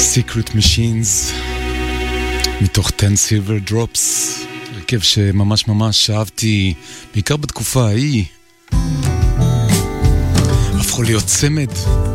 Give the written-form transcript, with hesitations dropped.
Secret Machines מתוך 10 Silver Drops, הרכב שממש ממש אהבתי בעיקר בתקופה ההיא, הפכו להיות צמד